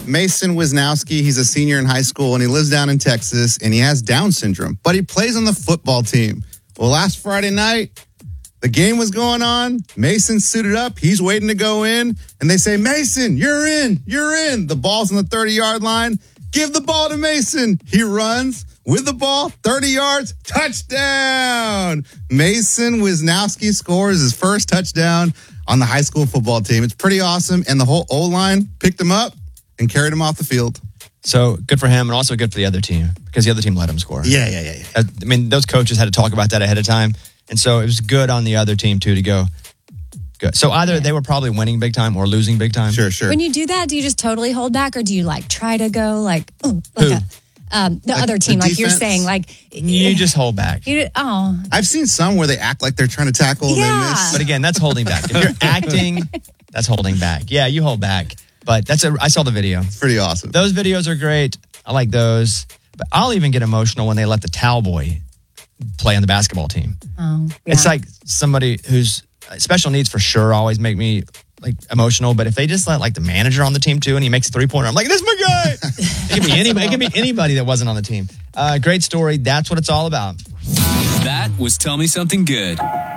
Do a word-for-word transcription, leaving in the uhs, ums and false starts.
Mason Wisnowski. He's a senior in high school, and he lives down in Texas, and he has Down syndrome, but he plays on the football team. Well, last Friday night, the game was going on. Mason suited up. He's waiting to go in, and they say, Mason, you're in. You're in. The ball's on the thirty-yard line. Give the ball to Mason. He runs with the ball, thirty yards, touchdown. Mason Wisnowski scores his first touchdown on the high school football team. It's pretty awesome, and the whole O-line picked him up and carried him off the field. So good for him, and also good for the other team, because the other team let him score. Yeah, yeah, yeah. yeah. I mean, those coaches had to talk about that ahead of time, and so it was good on the other team, too, to go. Good. So either yeah. they were probably winning big time or losing big time. Sure, sure. When you do that, do you just totally hold back, or do you, like, try to go, like, oh, like Who? a... Um, the Like other team, the like you're defense? saying, like You just hold back. You, oh, I've seen some where they act like they're trying to tackle and Yeah. they miss. But again, that's holding back. If you're acting, that's holding back. Yeah, you hold back. But that's a, I saw the video. It's pretty awesome. Those videos are great. I like those. But I'll even get emotional when they let the towel boy play on the basketball team. oh, yeah. It's like somebody who's special needs for sure always make me like emotional. But if they just let like the manager on the team too, and he makes a three pointer, I'm like, this is my guy. It could be anybody. It could be anybody that wasn't on the team. Uh, great story. That's what it's all about. That was Tell Me Something Good.